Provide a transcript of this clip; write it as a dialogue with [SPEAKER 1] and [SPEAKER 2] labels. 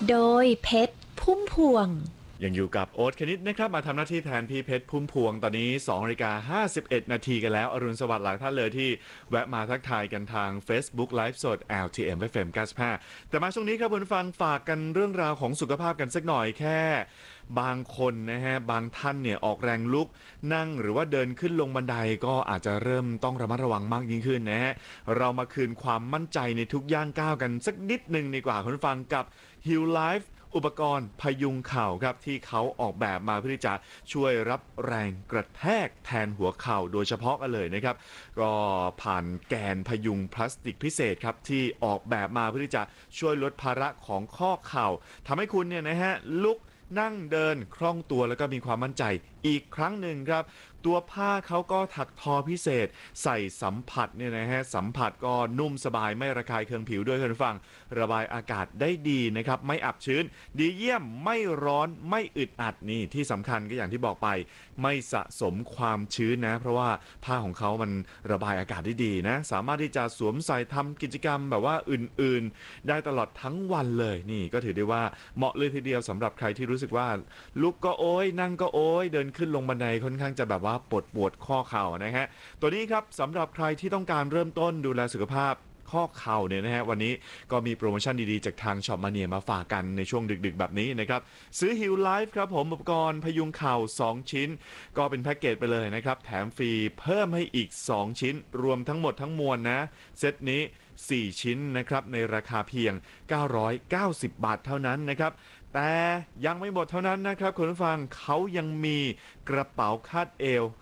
[SPEAKER 1] โดยเพชรพุ่มพวง
[SPEAKER 2] ยังอยู่กับโอ๊ตคณิตนะครับมาทำหน้าที่แทนพี่เพชรพุ่มพวงตอนนี้2:51 นาทีกันแล้วอรุณสวัสดิ์หลายท่านเลยที่แวะมาทักทายกันทาง Facebook Live สด LTM FM 95แต่มาช่วงนี้ครับคุณฟังฝากกันเรื่องราวของสุขภาพกันสักหน่อยแค่บางคนนะฮะบางท่านเนี่ยออกแรงลุกนั่งหรือว่าเดินขึ้นลงบันไดก็อาจจะเริ่มต้องระมัดระวังมากยิ่งขึ้นนะฮะเรามาคืนความมั่นใจในทุกย่างก้าวกันสักนิดหนึ่งดีกว่าคุณฟังกับ Heal Lifeอุปกรณ์พยุงเข่าครับที่เขาออกแบบมาเพื่อที่จะช่วยรับแรงกระแทกแทนหัวเข่าโดยเฉพาะกันเลยนะครับก็ผ่านแกนพยุงพลาสติกพิเศษครับที่ออกแบบมาเพื่อที่จะช่วยลดภาระของข้อเข่าทำให้คุณเนี่ยนะฮะลุกนั่งเดินคล่องตัวแล้วก็มีความมั่นใจอีกครั้งหนึ่งครับตัวผ้าเขาก็ถักทอพิเศษใส่สัมผัสเนี่ยนะฮะสัมผัสก็นุ่มสบายไม่ระคายเคืองผิวด้วยคุณผู้ฟังระบายอากาศได้ดีนะครับไม่อับชื้นดีเยี่ยมไม่ร้อนไม่อึดอัดนี่ที่สำคัญก็อย่างที่บอกไปไม่สะสมความชื้นนะเพราะว่าผ้าของเขามันระบายอากาศได้ดีนะสามารถที่จะสวมใส่ทำกิจกรรมแบบว่าอื่นๆได้ตลอดทั้งวันเลยนี่ก็ถือได้ว่าเหมาะเลยทีเดียวสำหรับใครที่รู้สึกว่าลุกก็โอยนั่งก็โอยเดินขึ้นลงบันไดค่อนข้างจะแบบว่าปวดข้อเข่านะฮะตัวนี้ครับสำหรับใครที่ต้องการเริ่มต้นดูแลสุขภาพข้อเข่าเนี่ยนะฮะวันนี้ก็มีโปรโมชั่นดีๆจากทางช็อปมาเนียมาฝากกันในช่วงดึกๆแบบนี้นะครับซื้อ Heal Life ครับผมอุปกรณ์พยุงเข่า2ชิ้นก็เป็นแพ็กเกจไปเลยนะครับแถมฟรีเพิ่มให้อีก2ชิ้นรวมทั้งหมดทั้งมวลนะเซตนี้4ชิ้นนะครับในราคาเพียง990 บาทเท่านั้นนะครับแต่ยังไม่หมดเท่านั้นนะครับคุณผู้ฟังเขายังมีกระเป๋าคาดเอว